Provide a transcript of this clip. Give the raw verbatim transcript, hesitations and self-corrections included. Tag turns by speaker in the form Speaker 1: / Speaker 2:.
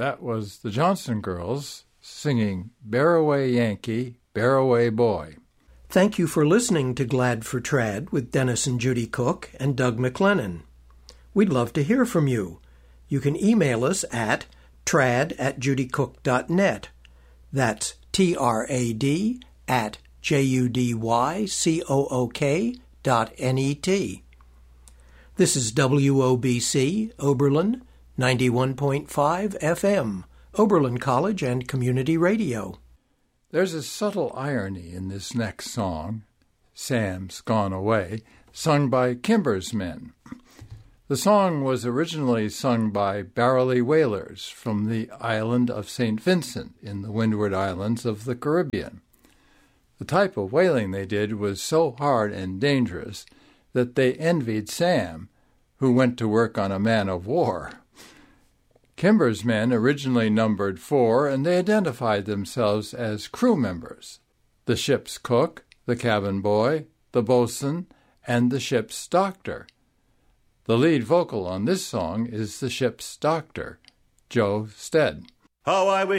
Speaker 1: That was the Johnson Girls singing Bear Away Yankee, Bear Away Boy.
Speaker 2: Thank you for listening to Glad for Trad with Dennis and Judy Cook and Doug McLennan. We'd love to hear from you. You can email us at trad at judycook dot net. That's T R A D at J U D Y C O O K dot N E T. This is W O B C, Oberlin, ninety-one point five F M, Oberlin College and Community Radio.
Speaker 1: There's a subtle irony in this next song, Sam's Gone Away, sung by Kimber's Men. The song was originally sung by Barrowley Whalers from the island of Saint Vincent in the Windward Islands of the Caribbean. The type of whaling they did was so hard and dangerous that they envied Sam, who went to work on a man-of-war. Kimber's Men originally numbered four, and they identified themselves as crew members: the ship's cook, the cabin boy, the boatswain, and the ship's doctor. The lead vocal on this song is the ship's doctor, Joe Stead.
Speaker 3: How I wish